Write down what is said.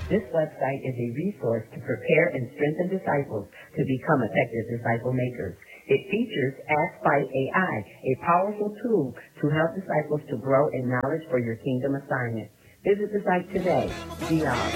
This website is a resource to prepare and strengthen disciples to become effective disciple makers. It features Ask by AI, a powerful tool to help disciples to grow in knowledge for your kingdom assignment. Visit the site today,